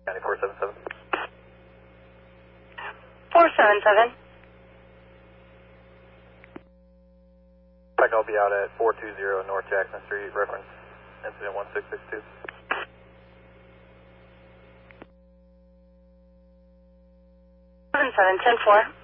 County 477. 477. I'll be out at 420 North Jackson Street, reference incident 1662. 77, 10-4.